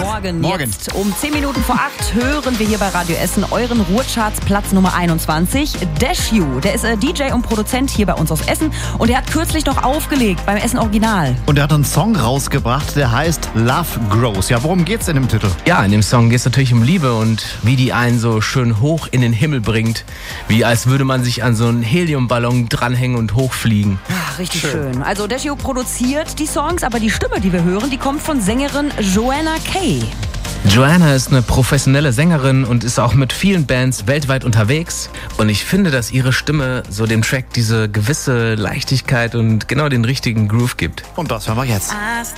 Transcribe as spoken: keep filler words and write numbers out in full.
Morgen. Morgen. Jetzt um zehn Minuten vor acht hören wir hier bei Radio Essen euren Ruhrcharts Platz Nummer einundzwanzig. Dashu, der ist äh, D J und Produzent hier bei uns aus Essen und der hat kürzlich noch aufgelegt beim Essen Original. Und er hat einen Song rausgebracht, der heißt Love Grows. Ja, worum geht's in dem Titel? Ja, in dem Song geht es natürlich um Liebe und wie die einen so schön hoch in den Himmel bringt. Wie als würde man sich an so einen Heliumballon dranhängen und hochfliegen. Ach, richtig schön. schön. Also Dashu produziert die Songs, aber die Stimme, die wir hören, die kommt von Sängerin Joanna Kay. Joanna ist eine professionelle Sängerin und ist auch mit vielen Bands weltweit unterwegs. Und ich finde, dass ihre Stimme so dem Track diese gewisse Leichtigkeit und genau den richtigen Groove gibt. Und das hören wir jetzt. I